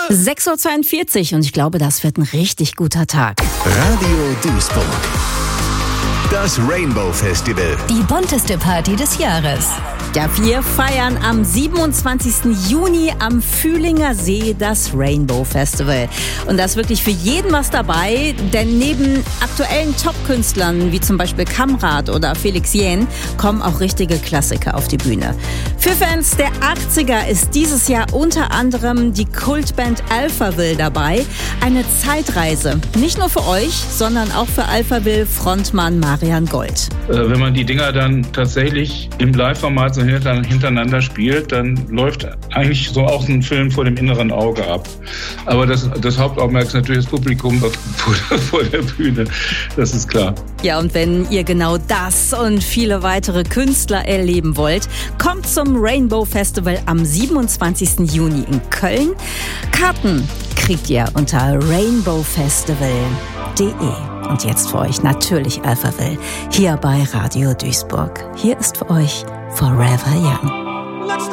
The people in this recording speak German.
6:42 Uhr und ich glaube, das wird ein richtig guter Tag. Radio Duisburg. Das Rainbow Festival. Die bunteste Party des Jahres. Ja, wir feiern am 27. Juni am Fühlinger See das Rainbow Festival. Und da ist wirklich für jeden was dabei, denn neben aktuellen Top-Künstlern wie zum Beispiel Kamrat oder Felix Jähn kommen auch richtige Klassiker auf die Bühne. Für Fans der 80er ist dieses Jahr unter anderem die Kultband Alphaville dabei. Eine Zeitreise, nicht nur für euch, sondern auch für Alphaville Frontmann Marian Gold. Wenn man die Dinger dann tatsächlich im Live-Format so hintereinander spielt, dann läuft eigentlich so auch ein Film vor dem inneren Auge ab. Aber das Hauptaugenmerk ist natürlich das Publikum vor der Bühne, das ist klar. Ja, und wenn ihr genau das und viele weitere Künstler erleben wollt, kommt zum Rainbow Festival am 27. Juni in Köln. Karten kriegt ihr unter rainbowfestival.de. Und jetzt für euch natürlich Alphaville, hier bei Radio Duisburg. Hier ist für euch Forever Young.